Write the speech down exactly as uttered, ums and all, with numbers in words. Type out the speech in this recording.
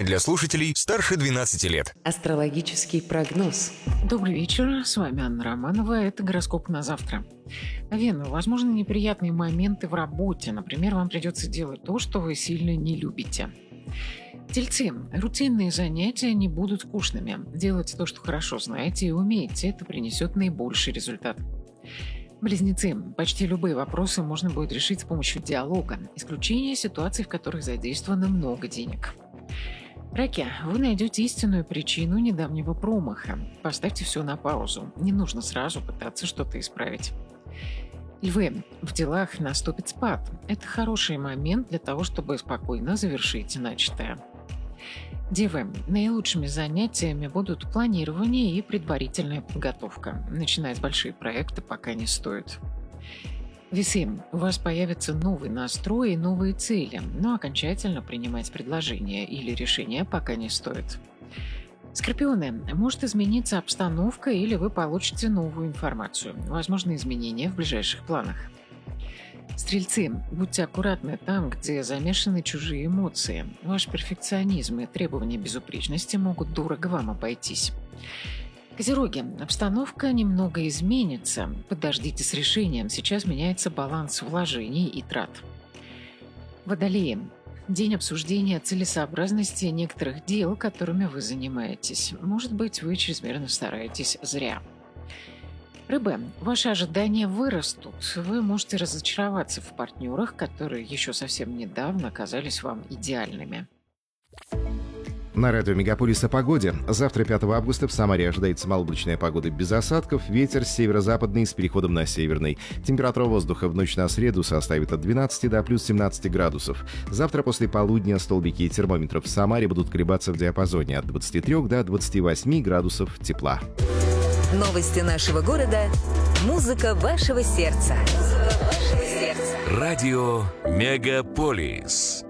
Для слушателей старше двенадцати лет. Астрологический прогноз. Добрый вечер, с вами Анна Романова, это гороскоп на завтра. Вена, возможно, неприятные моменты в работе, например, вам придется делать то, что вы сильно не любите. Тельцы, рутинные занятия не будут скучными. Делайте то, что хорошо знаете и умеете, это принесет наибольший результат. Близнецы, почти любые вопросы можно будет решить с помощью диалога, исключение ситуаций, в которых задействовано много денег. Раки, вы найдете истинную причину недавнего промаха. Поставьте все на паузу. Не нужно сразу пытаться что-то исправить. Львы, в делах наступит спад. Это хороший момент для того, чтобы спокойно завершить начатое. Девы, наилучшими занятиями будут планирование и предварительная подготовка. Начинать большие проекты пока не стоит. Весы, у вас появится новый настрой и новые цели, но окончательно принимать предложения или решения пока не стоит. Скорпионы, может измениться обстановка или вы получите новую информацию. Возможны изменения в ближайших планах. Стрельцы, будьте аккуратны там, где замешаны чужие эмоции. Ваш перфекционизм и требования безупречности могут дорого вам обойтись. Козероги, обстановка немного изменится. Подождите с решением, сейчас меняется баланс вложений и трат. Водолеи, день обсуждения целесообразности некоторых дел, которыми вы занимаетесь. Может быть, вы чрезмерно стараетесь зря. Рыбы, ваши ожидания вырастут. Вы можете разочароваться в партнерах, которые еще совсем недавно казались вам идеальными. На радио Мегаполис о погоде. Завтра, пятого августа, в Самаре ожидается малооблачная погода без осадков, ветер северо-западный с переходом на северный. Температура воздуха в ночь на среду составит от двенадцати до плюс семнадцати градусов. Завтра после полудня столбики термометров в Самаре будут колебаться в диапазоне от двадцати трёх до двадцати восьми градусов тепла. Новости нашего города. Музыка вашего сердца. Радио Мегаполис.